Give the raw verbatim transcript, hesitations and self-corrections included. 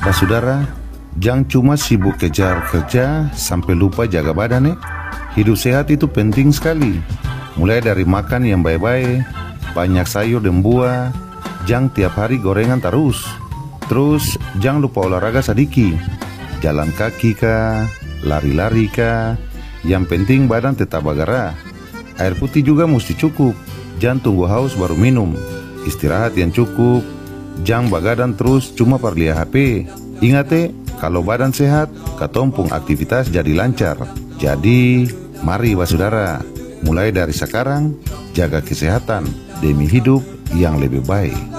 Basudara, jangan cuma sibuk kejar kerja sampai lupa jaga badan ya. Hidup sehat itu penting sekali. Mulai dari makan yang baik-baik, banyak sayur dan buah, jangan tiap hari gorengan terus. Terus jangan lupa olahraga sedikit, jalan kaki kah, lari-lari kah. Yang penting badan tetap bergerak. Air putih juga mesti cukup, jangan tunggu haus baru minum. Istirahat yang cukup, jangan begadang terus cuma per lihat H P. Ingat eh, kalau badan sehat, katompung aktivitas jadi lancar. Jadi, mari basudara, mulai dari sekarang, jaga kesehatan demi hidup yang lebih baik.